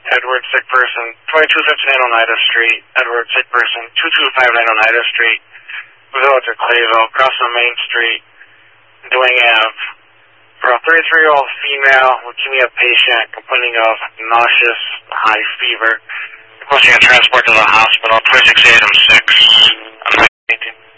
Edward, sick person, 2259 Oneida Street. Edward, sick person, 2259 Oneida Street. Village of Clayville, across from Main Street, Duane Ave. For a 33-year-old female leukemia patient complaining of nauseous, high fever. Requesting a transport to the hospital, 26 Item 6.